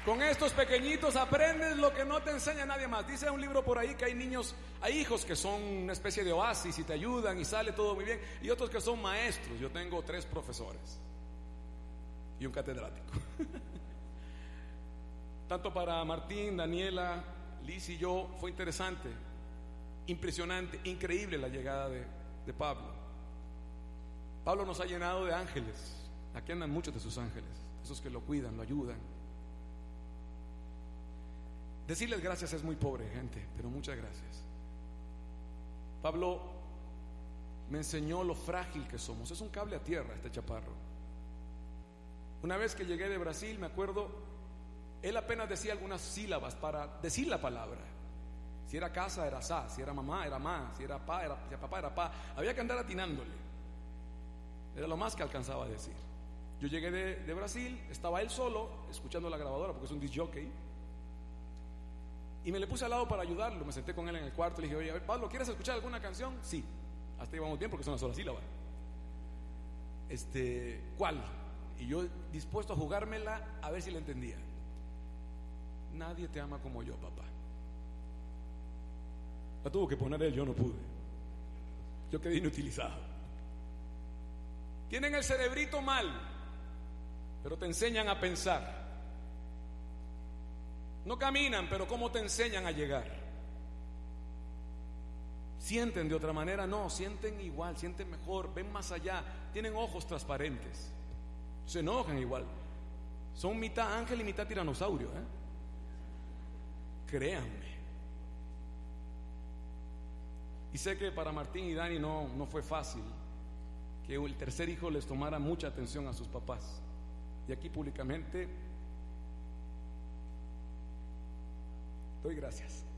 Con estos pequeñitos aprendes lo que no te enseña nadie más. Dice un libro por ahí que hay niños, hay hijos que son una especie de oasis y te ayudan y sale todo muy bien, y otros que son maestros. Yo tengo 3 profesores y un catedrático. Tanto para Martín, Daniela, Liz y yo fue interesante, impresionante, increíble la llegada de Pablo. Pablo nos ha llenado de ángeles. Aquí andan muchos de sus ángeles, esos que lo cuidan, lo ayudan. Decirles gracias es muy pobre, gente, pero muchas gracias. Pablo me enseñó lo frágil que somos. Es un cable a tierra este chaparro. Una vez que llegué de Brasil, me acuerdo, él apenas decía algunas sílabas para decir la palabra. Si era casa era sa, si era mamá era ma, si era pa, si papá era pa. Había que andar atinándole. Era lo más que alcanzaba a decir. Yo llegué de Brasil, estaba él solo escuchando la grabadora porque es un disc jockey. Y me le puse al lado para ayudarlo. Me senté con él en el cuarto y le dije: oye, a ver, Pablo, ¿quieres escuchar alguna canción? Sí. Hasta ahí vamos bien porque son una sola sílaba. ¿Cuál? Y yo dispuesto a jugármela a ver si la entendía. Nadie te ama como yo, papá. La tuvo que poner él, yo no pude. Yo quedé inutilizado. Tienen el cerebrito mal, pero te enseñan a pensar. No caminan, pero ¿cómo te enseñan a llegar? ¿Sienten de otra manera? No, sienten igual, sienten mejor, ven más allá, tienen ojos transparentes, se enojan igual. Son mitad ángel y mitad tiranosaurio, Créanme. Y sé que para Martín y Dani no fue fácil que el tercer hijo les tomara mucha atención a sus papás. Y aquí públicamente doy gracias.